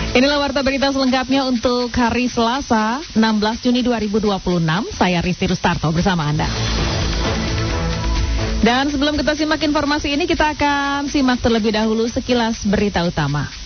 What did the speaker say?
Inilah warta berita selengkapnya untuk hari Selasa, 16 Juni 2026. Saya Risti Rustarto bersama Anda. Dan sebelum kita simak informasi ini, kita akan simak terlebih dahulu sekilas berita utama.